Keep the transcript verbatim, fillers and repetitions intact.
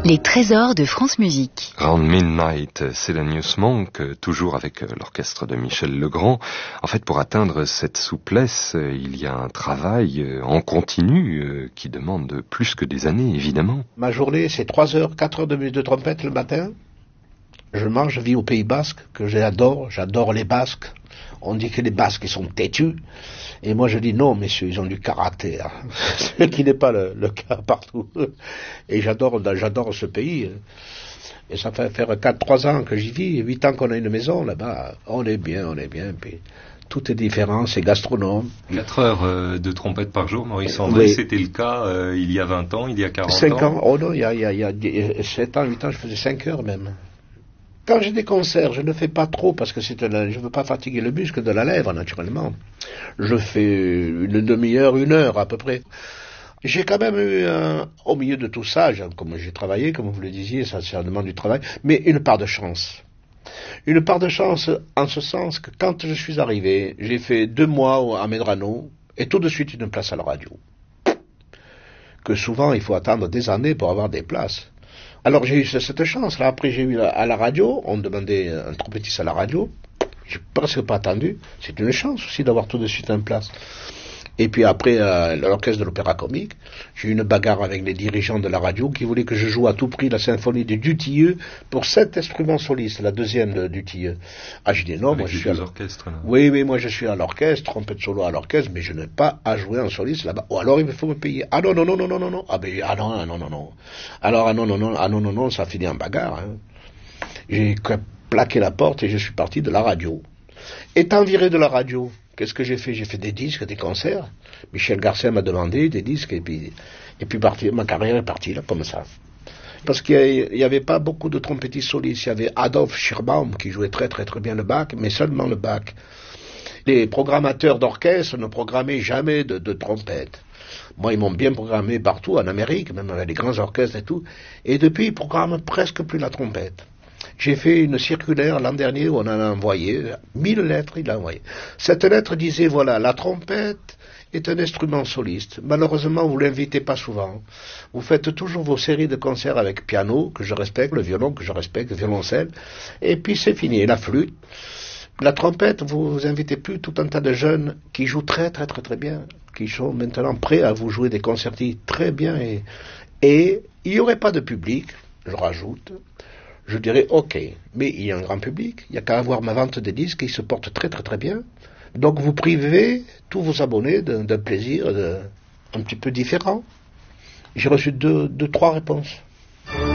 Les trésors de France Musique. Round Midnight, c'est la News Monk, toujours avec l'orchestre de Michel Legrand. En fait, pour atteindre cette souplesse, il y a un travail en continu qui demande plus que des années, évidemment. Ma journée, c'est trois heures, quatre heures de musique de trompette le matin. Je mange, je vis au Pays Basque, que j'adore, j'adore les Basques. On dit que les Basques, ils sont têtus. Et moi, je dis non, messieurs, ils ont du caractère. Ce qui n'est pas le, le cas partout. Et j'adore, j'adore ce pays. Et ça fait faire quatre, trois ans que j'y vis, huit ans qu'on a une maison là-bas. On est bien, on est bien. Puis tout est différent, c'est gastronome. quatre heures euh, de trompette par jour, Maurice André, oui. C'était le cas euh, il y a vingt ans, il y a quarante cinq ans. cinq ans, oh non, il y a, il y a, il y a sept ans, huit ans, je faisais cinq heures même. Quand j'ai des concerts, je ne fais pas trop parce que c'est un, je ne veux pas fatiguer le muscle de la lèvre, naturellement. Je fais une demi-heure, une heure à peu près. J'ai quand même eu, un, au milieu de tout ça, comme j'ai travaillé, comme vous le disiez, ça, ça demande du travail, mais une part de chance. Une part de chance en ce sens que quand je suis arrivé, j'ai fait deux mois à Medrano et tout de suite une place à la radio. Que souvent, il faut attendre des années pour avoir des places. Alors j'ai eu cette chance-là. Après j'ai eu à la radio, on me demandait un trompettiste à la radio. J'ai presque pas attendu. C'est une chance aussi d'avoir tout de suite une place. Et puis après à l'orchestre de l'Opéra Comique, j'ai eu une bagarre avec les dirigeants de la radio qui voulaient que je joue à tout prix la symphonie de Dutilleux pour sept instruments solistes, la deuxième de Dutilleux. Ah, j'ai dit non, avec moi je suis à l'orchestre. Là. Oui, oui, moi je suis à l'orchestre, trompette solo à l'orchestre, mais je n'ai pas à jouer en soliste là-bas. Ou alors il faut me payer. Ah non, non, non, non, non, non, non. Ah ben, ah non, non, non, non. Alors ah non, non, non, ah non, non, non, ça finit en bagarre. Hein. J'ai plaqué la porte et je suis parti de la radio. Étant viré de la radio, qu'est-ce que j'ai fait? J'ai fait des disques, des concerts. Michel Garcia m'a demandé des disques et puis, et puis parti, ma carrière est partie là, comme ça. Parce qu'il n'y avait pas beaucoup de trompettistes solistes. Il y avait Adolf Schirbaum qui jouait très très très bien le Bach, mais seulement le Bach. Les programmateurs d'orchestre ne programmaient jamais de, de trompette. Moi, ils m'ont bien programmé partout, en Amérique, même avec les grands orchestres et tout. Et depuis, ils programment presque plus la trompette. J'ai fait une circulaire l'an dernier où on en a envoyé, mille lettres, il a envoyé. Cette lettre disait, voilà, la trompette est un instrument soliste. Malheureusement, vous ne l'invitez pas souvent. Vous faites toujours vos séries de concerts avec piano, que je respecte, le violon, que je respecte, le violoncelle, et puis c'est fini. Et la flûte. La trompette, vous vous invitez plus tout un tas de jeunes qui jouent très très très très bien, qui sont maintenant prêts à vous jouer des concertis très bien, et, et il n'y aurait pas de public, je rajoute. Je dirais, ok, mais il y a un grand public, il n'y a qu'à avoir ma vente de disques, qui se porte très très très bien. Donc vous privez tous vos abonnés d'un, d'un plaisir de, un petit peu différent. J'ai reçu deux, deux, trois réponses.